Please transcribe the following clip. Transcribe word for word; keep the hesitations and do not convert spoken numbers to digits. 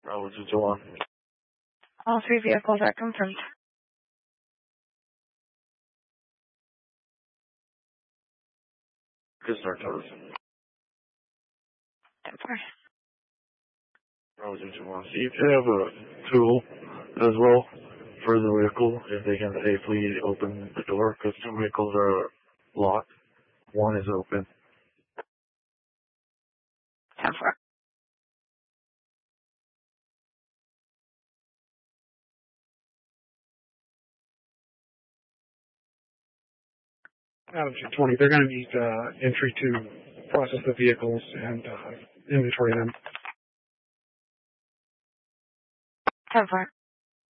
Bravo two two one. All three vehicles are confirmed. Good start, Taurus. ten four. Bravo two two one. See if they have a tool as well for the vehicle, if they can safely open the door, because two vehicles are locked. One is open. ten four. Out of two twenty, they're going to need uh, entry to process the vehicles and uh, inventory them. ten four.